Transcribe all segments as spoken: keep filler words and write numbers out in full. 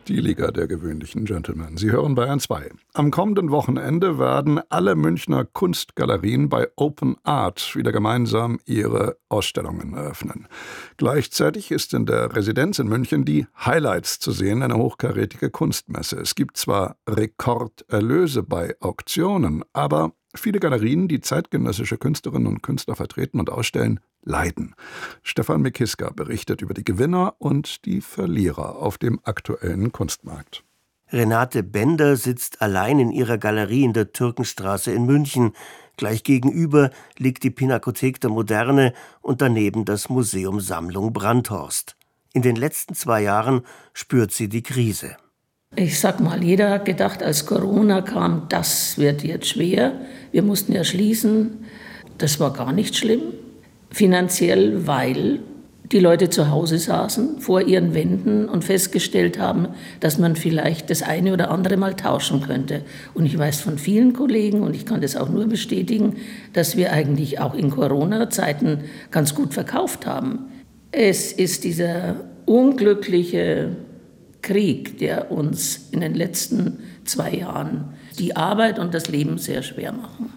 Die Liga der gewöhnlichen Gentlemen. Sie hören Bayern zwei. Am kommenden Wochenende werden alle Münchner Kunstgalerien bei Open Art wieder gemeinsam ihre Ausstellungen eröffnen. Gleichzeitig ist in der Residenz in München die Highlights zu sehen, eine hochkarätige Kunstmesse. Es gibt zwar Rekorderlöse bei Auktionen, aber viele Galerien, die zeitgenössische Künstlerinnen und Künstler vertreten und ausstellen, leiden. Stefan Mickiska berichtet über die Gewinner und die Verlierer auf dem aktuellen Kunstmarkt. Renate Bender sitzt allein in ihrer Galerie in der Türkenstraße in München. Gleich gegenüber liegt die Pinakothek der Moderne und daneben das Museum Sammlung Brandhorst. In den letzten zwei Jahren spürt sie die Krise. Ich sag mal, jeder hat gedacht, als Corona kam, das wird jetzt schwer. Wir mussten ja schließen. Das war gar nicht schlimm. Finanziell, weil die Leute zu Hause saßen, vor ihren Wänden und festgestellt haben, dass man vielleicht das eine oder andere mal tauschen könnte. Und ich weiß von vielen Kollegen, und ich kann das auch nur bestätigen, dass wir eigentlich auch in Corona-Zeiten ganz gut verkauft haben. Es ist dieser unglückliche Krieg, der uns in den letzten zwei Jahren die Arbeit und das Leben sehr schwer machen.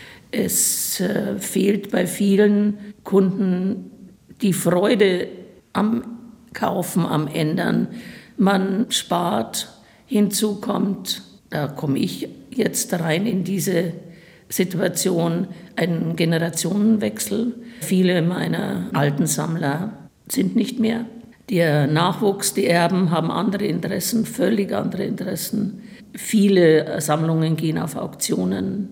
Es äh, fehlt bei vielen Kunden die Freude am Kaufen, am Ändern. Man spart, hinzu kommt, da komme ich jetzt rein in diese Situation, ein Generationenwechsel. Viele meiner alten Sammler sind nicht mehr. Der Nachwuchs, die Erben haben andere Interessen, völlig andere Interessen. Viele Sammlungen gehen auf Auktionen.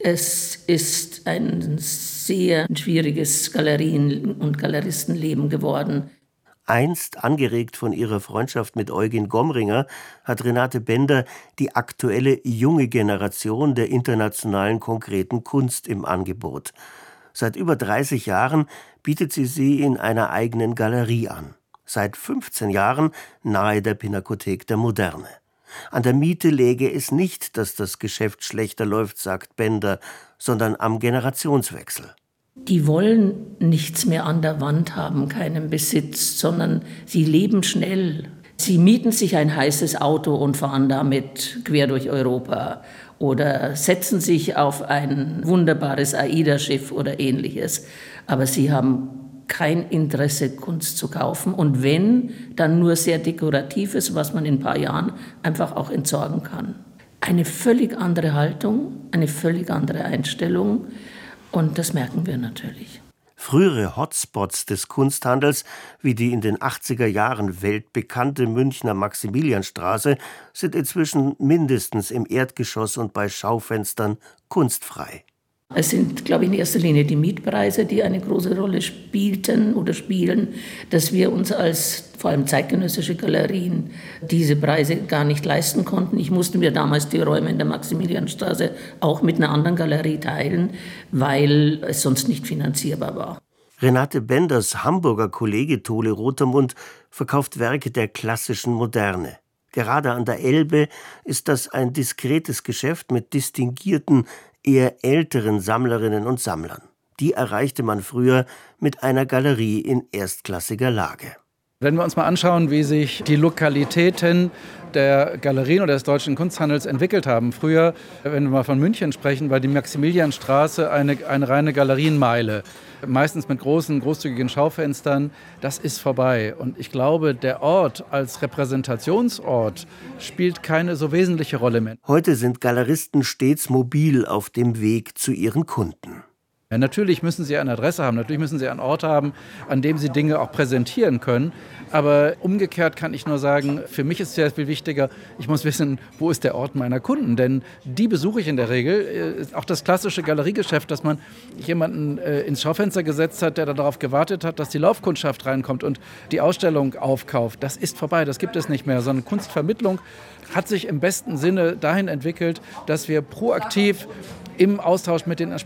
Es ist ein sehr schwieriges Galerien- und Galeristenleben geworden. Einst, angeregt von ihrer Freundschaft mit Eugen Gomringer, hat Renate Bender die aktuelle junge Generation der internationalen konkreten Kunst im Angebot. Seit über dreißig Jahren bietet sie sie in einer eigenen Galerie an. Seit fünfzehn Jahren nahe der Pinakothek der Moderne. An der Miete läge es nicht, dass das Geschäft schlechter läuft, sagt Bender, sondern am Generationswechsel. Die wollen nichts mehr an der Wand haben, keinen Besitz, sondern sie leben schnell. Sie mieten sich ein heißes Auto und fahren damit quer durch Europa oder setzen sich auf ein wunderbares AIDA-Schiff oder ähnliches. Aber sie haben kein Interesse, Kunst zu kaufen. Und wenn, dann nur sehr Dekoratives, was man in ein paar Jahren einfach auch entsorgen kann. Eine völlig andere Haltung, eine völlig andere Einstellung. Und das merken wir natürlich. Frühere Hotspots des Kunsthandels, wie die in den achtziger Jahren weltbekannte Münchner Maximilianstraße, sind inzwischen mindestens im Erdgeschoss und bei Schaufenstern kunstfrei. Es sind, glaube ich, in erster Linie die Mietpreise, die eine große Rolle spielten oder spielen, dass wir uns als vor allem zeitgenössische Galerien diese Preise gar nicht leisten konnten. Ich musste mir damals die Räume in der Maximilianstraße auch mit einer anderen Galerie teilen, weil es sonst nicht finanzierbar war. Renate Benders Hamburger Kollege Tole Rotermund verkauft Werke der klassischen Moderne. Gerade an der Elbe ist das ein diskretes Geschäft mit distinguierten, eher älteren Sammlerinnen und Sammlern. Die erreichte man früher mit einer Galerie in erstklassiger Lage. Wenn wir uns mal anschauen, wie sich die Lokalitäten der Galerien oder des deutschen Kunsthandels entwickelt haben. Früher, wenn wir mal von München sprechen, war die Maximilianstraße eine, eine reine Galerienmeile. Meistens mit großen, großzügigen Schaufenstern. Das ist vorbei. Und ich glaube, der Ort als Repräsentationsort spielt keine so wesentliche Rolle mehr. Heute sind Galeristen stets mobil auf dem Weg zu ihren Kunden. Ja, natürlich müssen sie eine Adresse haben, natürlich müssen sie einen Ort haben, an dem sie Dinge auch präsentieren können. Aber umgekehrt kann ich nur sagen, für mich ist sehr viel wichtiger, ich muss wissen, wo ist der Ort meiner Kunden. Denn die besuche ich in der Regel. Auch das klassische Galeriegeschäft, dass man jemanden ins Schaufenster gesetzt hat, der darauf gewartet hat, dass die Laufkundschaft reinkommt und die Ausstellung aufkauft. Das ist vorbei, das gibt es nicht mehr. Sondern Kunstvermittlung hat sich im besten Sinne dahin entwickelt, dass wir proaktiv im Austausch mit den